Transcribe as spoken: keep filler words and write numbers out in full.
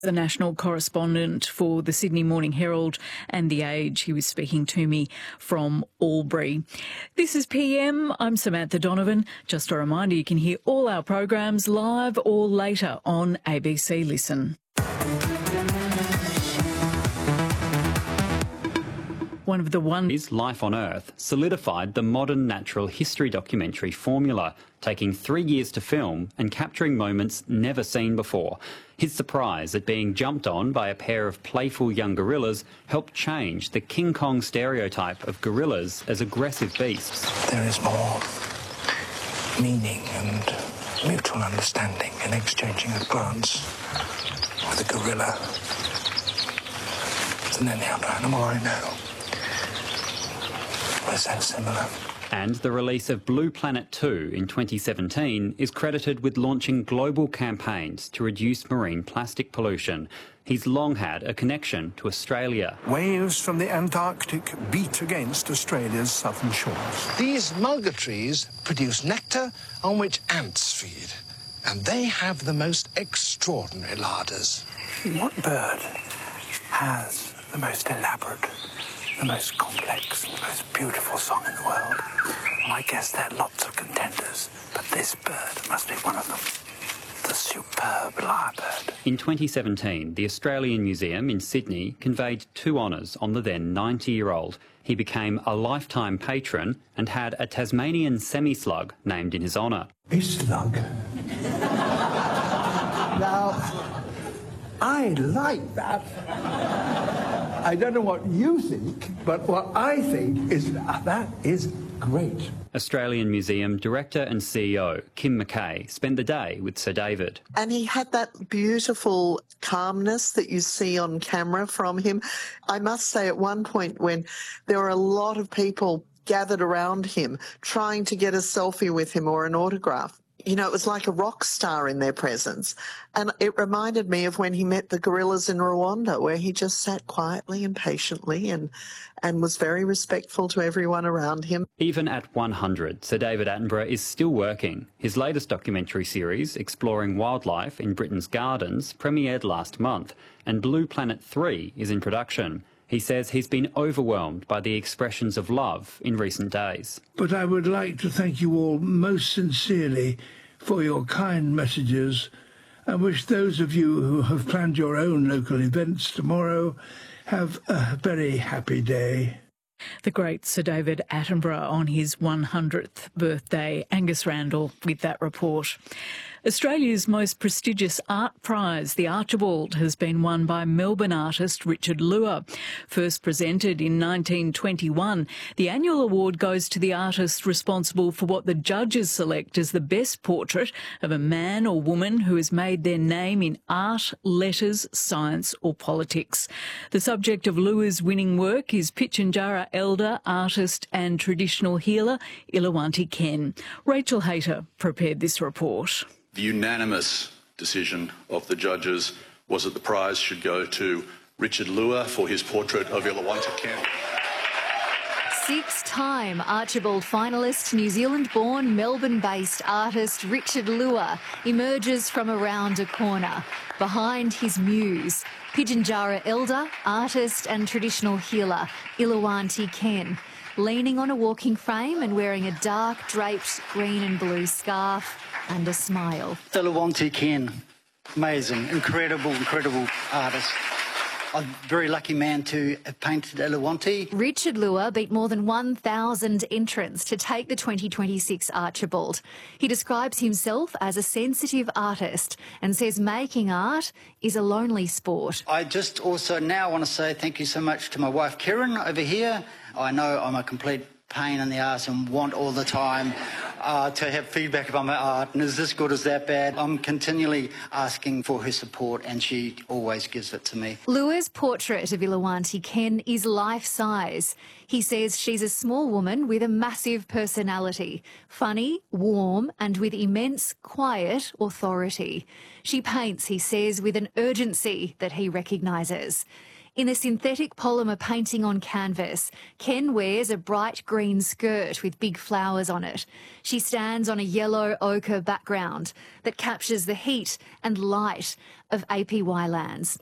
The national correspondent for the Sydney Morning Herald and The Age. He was speaking to me from Albury. This is P M. I'm Samantha Donovan. Just a reminder, you can hear all our programs live or later on A B C Listen. One of the one is Life on Earth solidified the modern natural history documentary formula, taking three years to film and capturing moments never seen before. His surprise at being jumped on by a pair of playful young gorillas helped change the King Kong stereotype of gorillas as aggressive beasts. There is more meaning and mutual understanding in exchanging a glance with a gorilla than any other animal I know. We're so similar. And the release of Blue Planet two in twenty seventeen is credited with launching global campaigns to reduce marine plastic pollution. He's long had a connection to Australia. Waves from the Antarctic beat against Australia's southern shores. These mulga trees produce nectar on which ants feed, and they have the most extraordinary larders. What bird has the most elaborate, the most complex, the most beautiful song in the world? Well, I guess there are lots of contenders, but this bird must be one of them. The superb lyrebird. In twenty seventeen, the Australian Museum in Sydney conveyed two honours on the then ninety-year-old. He became a lifetime patron and had a Tasmanian semi-slug named in his honour. A slug? Now, I like that. I don't know what you think, but what I think is that, that is great. Australian Museum Director and C E O Kim McKay spent the day with Sir David. And he had that beautiful calmness that you see on camera from him. I must say at one point when there were a lot of people gathered around him trying to get a selfie with him or an autograph, you know, it was like a rock star in their presence. And it reminded me of when he met the gorillas in Rwanda, where he just sat quietly and patiently and, and was very respectful to everyone around him. Even at one hundred, Sir David Attenborough is still working. His latest documentary series, Exploring Wildlife in Britain's Gardens, premiered last month, and Blue Planet three is in production. He says he's been overwhelmed by the expressions of love in recent days. But I would like to thank you all most sincerely for your kind messages and wish those of you who have planned your own local events tomorrow have a very happy day. The great Sir David Attenborough on his one hundredth birthday. Angus Randall with that report. Australia's most prestigious art prize, the Archibald, has been won by Melbourne artist Richard Luer. First presented in nineteen twenty-one, the annual award goes to the artist responsible for what the judges select as the best portrait of a man or woman who has made their name in art, letters, science or politics. The subject of Luer's winning work is Pitjantjatjara elder, artist and traditional healer Ilawanti Ken. Rachel Hayter prepared this report. The unanimous decision of the judges was that the prize should go to Richard Luer for his portrait of Ilawanti Ken. Six-time Archibald finalist, New Zealand-born, Melbourne-based artist Richard Luer emerges from around a corner. Behind his muse, Pitjantjatjara elder, artist and traditional healer Ilawanti Ken, leaning on a walking frame and wearing a dark draped green and blue scarf and a smile. Ilawanti Ken, amazing, incredible, incredible artist. I'm a very lucky man to have painted Ilawanti. Richard Luer beat more than one thousand entrants to take the twenty twenty-six Archibald. He describes himself as a sensitive artist and says making art is a lonely sport. I just also now want to say thank you so much to my wife Karen over here. I know I'm a complete pain in the arse and want all the time uh, to have feedback about my art and is this good, is that bad? I'm continually asking for her support and she always gives it to me. Luer's portrait of Ilawanti Ken is life-size. He says she's a small woman with a massive personality, funny, warm and with immense quiet authority. She paints, he says, with an urgency that he recognises. In a synthetic polymer painting on canvas, Ken wears a bright green skirt with big flowers on it. She stands on a yellow ochre background that captures the heat and light of A P Y Lands.